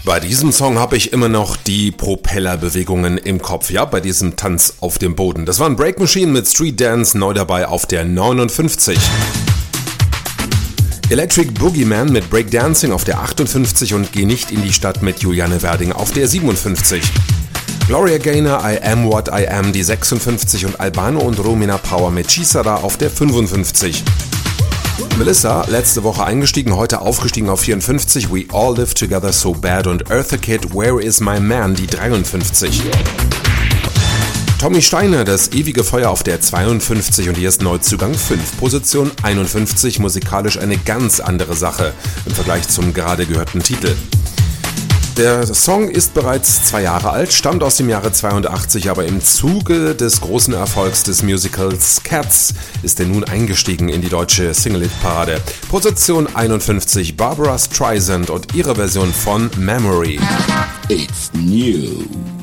Bei diesem Song habe ich immer noch die Propellerbewegungen im Kopf, ja, bei diesem Tanz auf dem Boden. Das war ein Break Machine mit Street Dance, neu dabei auf der 59. Electric Boogeyman mit Breakdancing auf der 58 und Geh nicht in die Stadt mit Juliane Werding auf der 57. Gloria Gaynor, I Am What I Am, die 56 und Albano und Romina Power mit Chisara auf der 55. Melissa, letzte Woche eingestiegen, heute aufgestiegen auf 54, We All Live Together So Bad und Eartha Kitt, Where Is My Man, die 53. Tommy Steiner, das ewige Feuer auf der 52 und hier ist Neuzugang 5, Position 51, musikalisch eine ganz andere Sache im Vergleich zum gerade gehörten Titel. Der Song ist bereits 2 Jahre alt, stammt aus dem Jahre 82, aber im Zuge des großen Erfolgs des Musicals Cats ist er nun eingestiegen in die deutsche Single-Hit-Parade. Position 51, Barbra Streisand und ihre Version von Memory. It's new.